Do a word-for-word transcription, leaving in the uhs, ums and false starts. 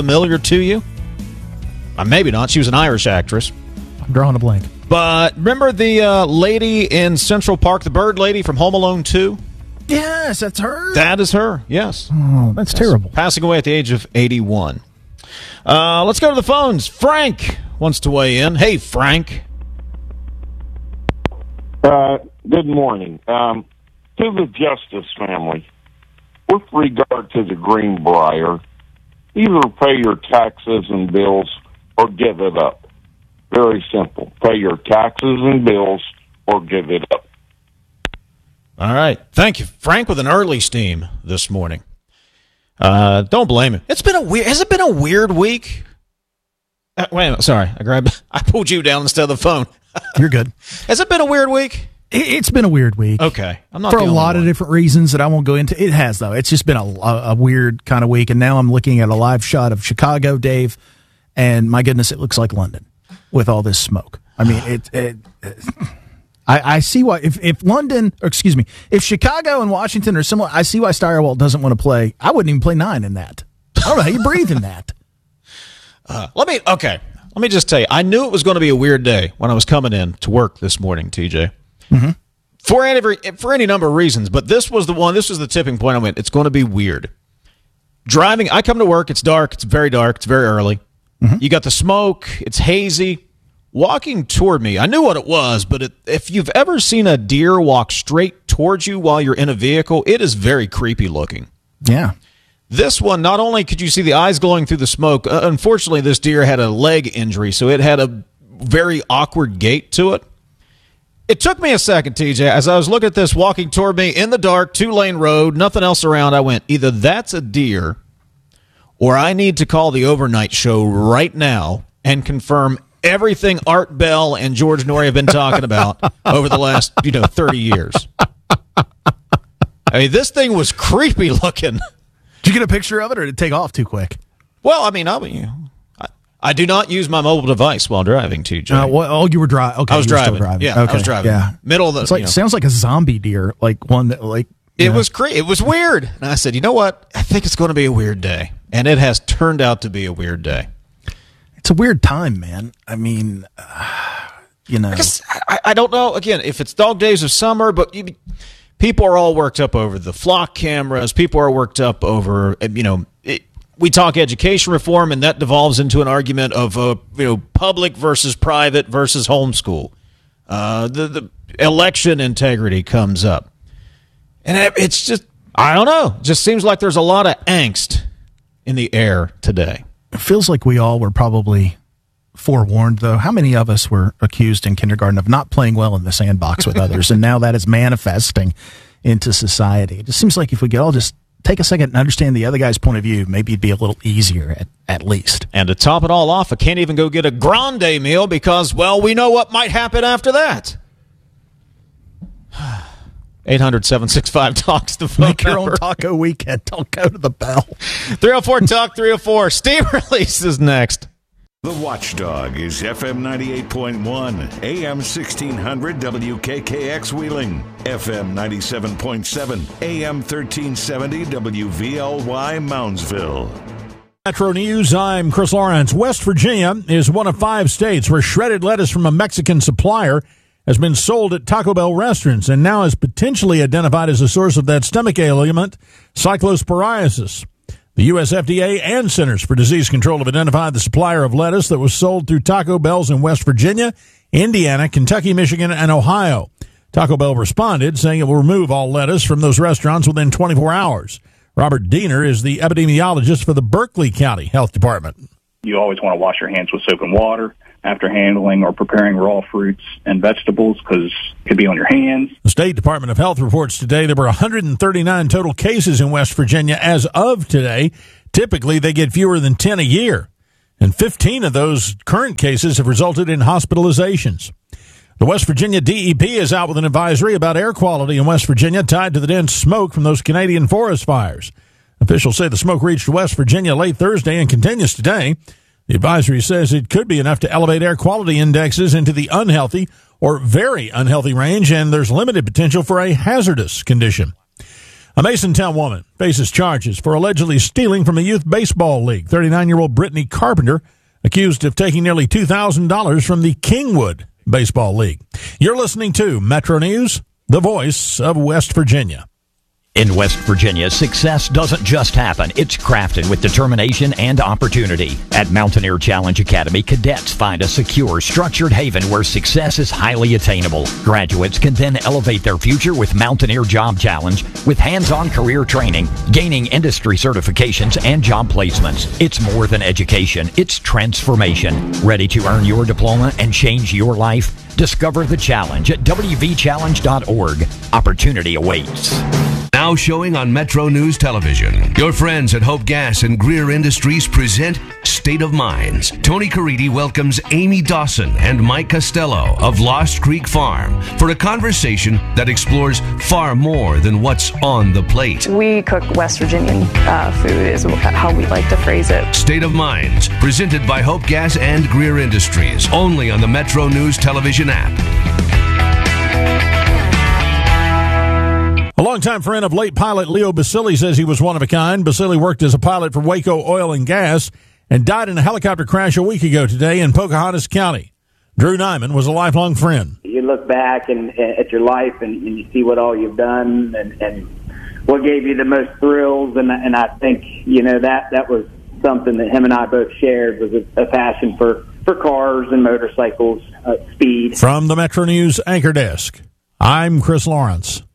familiar to you? Uh, maybe not. She was an Irish actress. I'm drawing a blank. But remember the uh, lady in Central Park, the bird lady from Home Alone two? Yes, that's her. That is her, yes. Oh, that's yes. terrible. Passing away at the age of eighty-one. Uh, let's go to the phones. Frank wants to weigh in. Hey, Frank. Uh, good morning. Um, to the Justice family, with regard to the Greenbrier, either pay your taxes and bills or give it up. Very simple. Pay your taxes and bills or give it up. All right. Thank you. Frank with an early steam this morning. Uh, don't blame him. It's been a weird, has it been a weird week? Uh, wait a minute. Sorry. I grabbed, I pulled you down instead of the phone. You're good. Has it been a weird week? It's been a weird week. Okay. I'm not For a lot of different reasons that I won't go into. It has, though. It's just been a, a, a weird kind of week. And now I'm looking at a live shot of Chicago, Dave, and my goodness, it looks like London with all this smoke. I mean, it, it, it I, I see why, if, if London, or excuse me, if Chicago and Washington are similar, I see why Steyerwalt doesn't want to play. I wouldn't even play nine in that. I don't know how you breathe in that. Uh, let me, okay. Let me just tell you, I knew it was going to be a weird day when I was coming in to work this morning, T J. Mm-hmm. For any, for any number of reasons, but this was the one, this was the tipping point I went, it's going to be weird. Driving, I come to work, it's dark, it's very dark, it's very early. Mm-hmm. You got the smoke, it's hazy. Walking toward me, I knew what it was, but it, if you've ever seen a deer walk straight towards you while you're in a vehicle, it is very creepy looking. Yeah. This one, not only could you see the eyes glowing through the smoke, uh, unfortunately, this deer had a leg injury, so it had a very awkward gait to it. It took me a second, T J. As I was looking at this walking toward me in the dark, two-lane road, nothing else around, I went, either that's a deer or I need to call the overnight show right now and confirm everything Art Bell and George Norrie have been talking about over the last, you know, thirty years. I mean, this thing was creepy looking. Did you get a picture of it, or did it take off too quick? Well, I mean, I mean, I, I do not use my mobile device while driving, T J. Uh, well, oh, you were driving. Okay, I was you were driving. Still driving. Yeah, okay. I was driving. Yeah, middle of the. It's like, you know. Sounds like a zombie deer, like one that, like it know. was crazy. It was weird, and I said, you know what? I think it's going to be a weird day, and it has turned out to be a weird day. It's a weird time, man. I mean, uh, you know, I, guess, I, I don't know. Again, if it's dog days of summer, but you, people are all worked up over the flock cameras. People are worked up over, you know, it, we talk education reform, and that devolves into an argument of, uh, you know, public versus private versus homeschool. Uh, the, the election integrity comes up. And it, it's just, I don't know. It just seems like there's a lot of angst in the air today. It feels like we all were probably forewarned, though. How many of us were accused in kindergarten of not playing well in the sandbox with others, and now that is manifesting into society? It just seems like if we could all just take a second and understand the other guy's point of view, maybe it'd be a little easier at, at least. And to top it all off, I can't even go get a grande meal because, well, we know what might happen after that. eight hundred, seven six five, talks the phone Make your number. own taco weekend. Don't go to the Bell. three oh four talk three oh four. Steam Release is next. The Watchdog is F M ninety-eight point one, A M sixteen hundred W K K X Wheeling, F M ninety-seven point seven, A M thirteen seventy W V L Y Moundsville. Metro News, I'm Chris Lawrence. West Virginia is one of five states where shredded lettuce from a Mexican supplier has been sold at Taco Bell restaurants and now is potentially identified as a source of that stomach ailment, cyclosporiasis. The U S F D A and Centers for Disease Control have identified the supplier of lettuce that was sold through Taco Bells in West Virginia, Indiana, Kentucky, Michigan, and Ohio. Taco Bell responded, saying it will remove all lettuce from those restaurants within twenty-four hours. Robert Diener is the epidemiologist for the Berkeley County Health Department. You always want to wash your hands with soap and water after handling or preparing raw fruits and vegetables because it could be on your hands. The State Department of Health reports today there were one hundred thirty-nine total cases in West Virginia as of today. Typically, they get fewer than ten a year, and fifteen of those current cases have resulted in hospitalizations. The West Virginia D E P is out with an advisory about air quality in West Virginia tied to the dense smoke from those Canadian forest fires. Officials say the smoke reached West Virginia late Thursday and continues today. The advisory says it could be enough to elevate air quality indexes into the unhealthy or very unhealthy range, and there's limited potential for a hazardous condition. A Masontown woman faces charges for allegedly stealing from a youth baseball league. thirty-nine-year-old Brittany Carpenter accused of taking nearly two thousand dollars from the Kingwood Baseball League. You're listening to Metro News, the voice of West Virginia. In West Virginia, success doesn't just happen. It's crafted with determination and opportunity. At Mountaineer Challenge Academy, cadets find a secure, structured haven where success is highly attainable. Graduates can then elevate their future with Mountaineer Job Challenge, with hands-on career training, gaining industry certifications, and job placements. It's more than education. It's transformation. Ready to earn your diploma and change your life? Discover the challenge at w v challenge dot org. Opportunity awaits. Now showing on Metro News Television, your friends at Hope Gas and Greer Industries present State of Minds. Tony Caridi welcomes Amy Dawson and Mike Costello of Lost Creek Farm for a conversation that explores far more than what's on the plate. We cook West Virginian uh, food is how we like to phrase it. State of Minds, presented by Hope Gas and Greer Industries, only on the Metro News Television app. A longtime friend of late pilot Leo Basili says he was one of a kind. Basili worked as a pilot for Waco Oil and Gas and died in a helicopter crash a week ago today in Pocahontas County. Drew Nyman was a lifelong friend. You look back and, at your life and, and you see what all you've done and, and what gave you the most thrills, and, and I think, you know, that, that was something that him and I both shared, was a, a passion for, for cars and motorcycles, uh, speed. From the Metro News Anchor Desk, I'm Chris Lawrence.